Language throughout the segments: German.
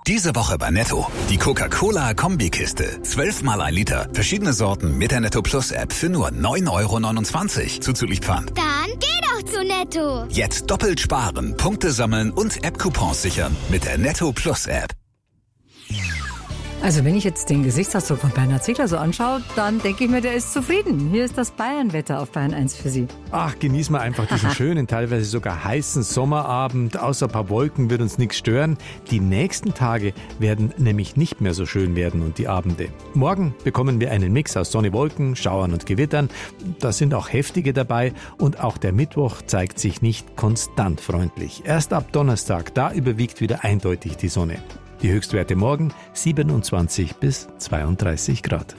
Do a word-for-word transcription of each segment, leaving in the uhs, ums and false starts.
Diese Woche bei Netto. Die Coca-Cola-Kombikiste. zwölf mal ein Liter. Verschiedene Sorten mit der Netto Plus App für nur neun Euro neunundzwanzig. Zuzüglich Pfand. Dann geh doch zu Netto. Jetzt doppelt sparen, Punkte sammeln und App-Coupons sichern mit der Netto Plus App. Also wenn ich jetzt den Gesichtsausdruck von Bernhard Ziegler so anschaue, dann denke ich mir, der ist zufrieden. Hier ist das Bayernwetter auf Bayern eins für Sie. Ach, genießen wir einfach diesen schönen, teilweise sogar heißen Sommerabend. Außer ein paar Wolken wird uns nichts stören. Die nächsten Tage werden nämlich nicht mehr so schön werden und die Abende. Morgen bekommen wir einen Mix aus Sonne, Wolken, Schauern und Gewittern. Da sind auch heftige dabei und auch der Mittwoch zeigt sich nicht konstant freundlich. Erst ab Donnerstag, da überwiegt wieder eindeutig die Sonne. Die Höchstwerte morgen siebenundzwanzig bis zweiunddreißig Grad.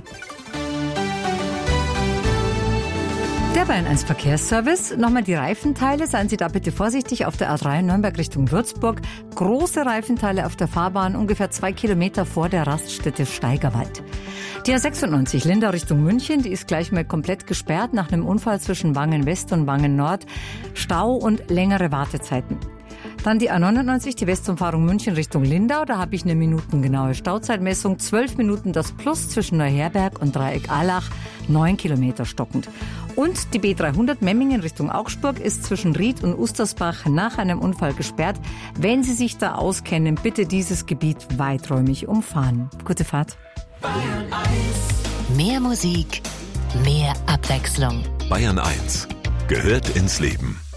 Der Bayern eins Verkehrsservice. Nochmal die Reifenteile. Seien Sie da bitte vorsichtig auf der A drei Nürnberg Richtung Würzburg. Große Reifenteile auf der Fahrbahn, ungefähr zwei Kilometer vor der Raststätte Steigerwald. Die A sechsundneunzig Lindau Richtung München, die ist gleich mal komplett gesperrt nach einem Unfall zwischen Wangen West und Wangen Nord. Stau und längere Wartezeiten. Dann die A neunundneunzig, die Westumfahrung München Richtung Lindau. Da habe ich eine minutengenaue Stauzeitmessung. Zwölf Minuten das Plus zwischen Neuherberg und Dreieck-Allach. Neun Kilometer stockend. Und die B dreihundert Memmingen Richtung Augsburg ist zwischen Ried und Ustersbach nach einem Unfall gesperrt. Wenn Sie sich da auskennen, bitte dieses Gebiet weiträumig umfahren. Gute Fahrt. Bayern eins. Mehr Musik, mehr Abwechslung. Bayern eins gehört ins Leben.